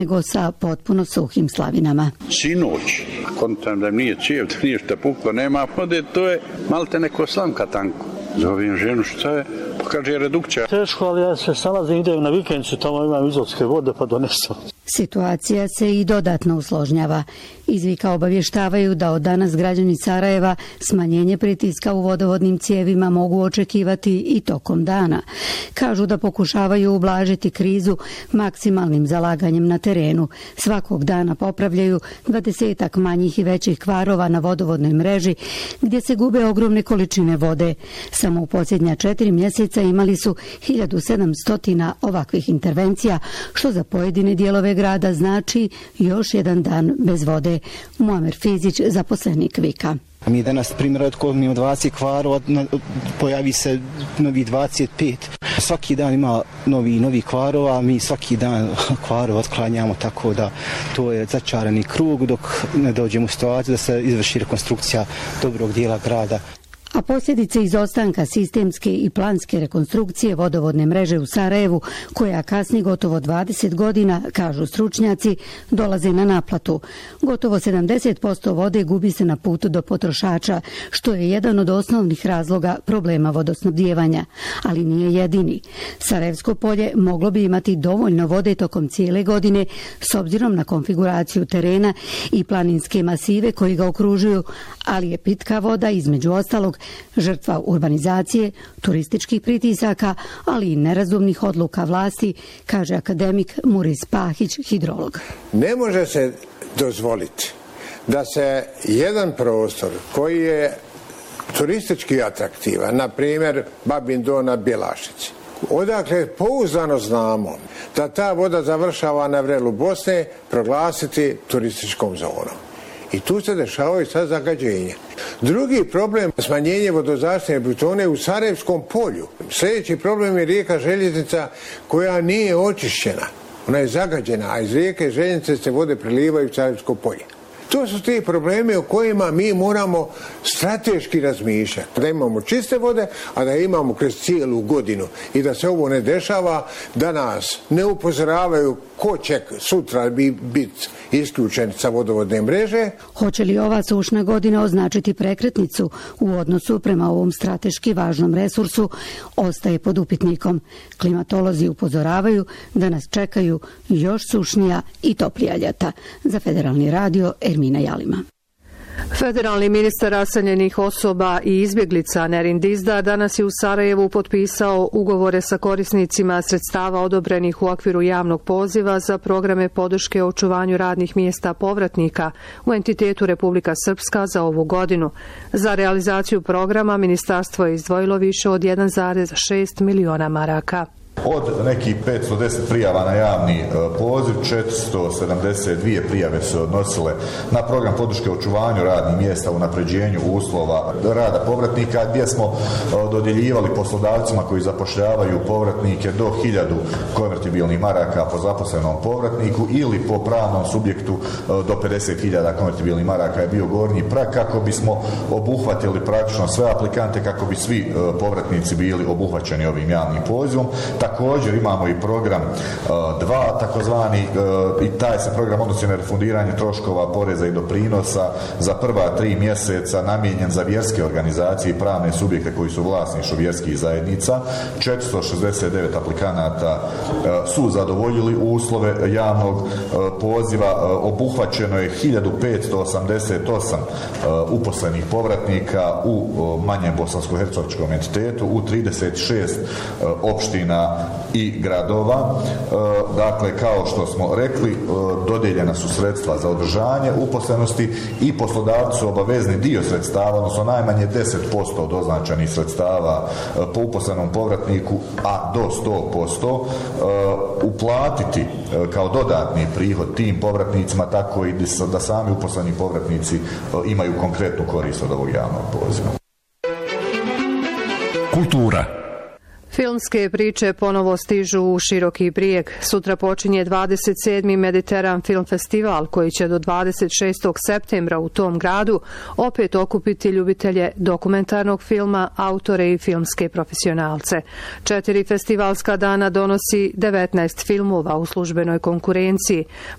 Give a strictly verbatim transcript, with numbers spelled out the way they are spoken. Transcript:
nego sa potpuno suhim slavinama. Sinoć, kontam da nije cijev, da nije šta puklo, nema vode, to je malte neko slamka tanko. Zovem ženu šta je, pa kaže redukcija. Teško, ali ja se salazim, idem na vikendicu, tamo imam izolske vode pa donesem. Situacija se i dodatno usložnjava. Izvika obavještavaju da od danas građani Sarajeva smanjenje pritiska u vodovodnim cijevima mogu očekivati i tokom dana. Kažu da pokušavaju ublažiti krizu maksimalnim zalaganjem na terenu. Svakog dana popravljaju dvadesetak manjih i većih kvarova na vodovodnoj mreži gdje se gube ogromne količine vode. Samo u posljednja četiri mjeseca imali su hiljadu sedamsto ovakvih intervencija, što za pojedine dijelove grada znači još jedan dan bez vode. Muamer Fizić, zaposlenik Vika. Mi danas primjer otkolimo dvadeset kvarova, pojavi se novi dvadeset pet. Svaki dan ima novi novi kvarova, mi svaki dan kvarova otklanjamo, tako da to je začarani krug dok ne dođemo u situaciju da se izvrši rekonstrukcija dobrog dijela grada. A posljedice izostanka sistemske i planske rekonstrukcije vodovodne mreže u Sarajevu, koja kasni gotovo dvadeset godina, kažu stručnjaci, dolaze na naplatu. Gotovo sedamdeset posto vode gubi se na putu do potrošača, što je jedan od osnovnih razloga problema vodosnabdijevanja, ali nije jedini. Sarajevsko polje moglo bi imati dovoljno vode tokom cijele godine s obzirom na konfiguraciju terena i planinske masive koji ga okružuju, ali je pitka voda između ostalog žrtva urbanizacije, turističkih pritisaka, ali i nerazumnih odluka vlasti, kaže akademik Muris Pahić, hidrolog. Ne može se dozvoliti da se jedan prostor koji je turistički atraktivan, na primjer Babin Don na Bjelašici, odakle pouzdano znamo da ta voda završava na vrelu Bosne, proglasiti turističkom zonom. I tu se dešavaju sad zagađenja. Drugi problem, smanjenje vodozaštitne brutone u Sarajevskom polju. Sljedeći problem je rijeka Željeznica koja nije očišćena. Ona je zagađena, a iz rijeke Željeznice se vode prelivaju u Sarajevsko polje. To su ti problemi o kojima mi moramo strateški razmišljati. Da imamo čiste vode, a da imamo kroz cijelu godinu. I da se ovo ne dešava, da nas ne upozoravaju ko će sutra biti isključen sa vodovodne mreže. Hoće li ova sušna godina označiti prekretnicu u odnosu prema ovom strateški važnom resursu, ostaje pod upitnikom. Klimatolozi upozoravaju da nas čekaju još sušnija i toplija ljeta. Za Federalni radio, Ermina Jalima. Federalni ministar raseljenih osoba i izbjeglica Nerin Dizdar danas je u Sarajevu potpisao ugovore sa korisnicima sredstava odobrenih u okviru javnog poziva za programe podrške očuvanju radnih mjesta povratnika u entitetu Republika Srpska za ovu godinu. Za realizaciju programa ministarstvo je izdvojilo više od jedan zarez šest miliona maraka. Od nekih petsto deset prijava na javni poziv, četiristo sedamdeset dvije prijave se odnosile na program podrške očuvanju radnih mjesta, unapređenju uslova rada povratnika, gdje smo dodjeljivali poslodavcima koji zapošljavaju povratnike do hiljadu konvertibilnih maraka po zaposlenom povratniku ili po pravnom subjektu do pedeset hiljada konvertibilnih maraka je bio gornji prag, kako bismo obuhvatili praktično sve aplikante, kako bi svi povratnici bili obuhvaćeni ovim javnim pozivom. Također imamo i program dva, takozvani, i taj se program odnosi na refundiranje troškova poreza i doprinosa za prva tri mjeseca, namijenjen za vjerske organizacije i pravne subjekte koji su vlasništvo vjerskih zajednica. četiristo šezdeset devet aplikanata su zadovoljili uslove javnog poziva, obuhvaćeno je hiljadu petsto osamdeset osam uposlenih povratnika u manjem bosansko-hercegovačkom entitetu u trideset šest opština i gradova. Dakle, kao što smo rekli, dodijeljena su sredstva za održanje uposlenosti i poslodavci su obavezni dio sredstava, odnosno najmanje deset posto od označenih sredstava po uposlenom povratniku, a do sto posto uplatiti kao dodatni prihod tim povratnicima, tako i da sami uposleni povratnici imaju konkretnu korist od ovog javnog poziva. Kultura. Filmske priče ponovo stižu u Široki Brijeg. Sutra počinje dvadeset sedmi Mediteran Film Festival koji će do dvadeset šestog septembra u tom gradu opet okupiti ljubitelje dokumentarnog filma, autore i filmske profesionalce. Četiri festivalska dana donosi devetnaest filmova u službenoj konkurenciji.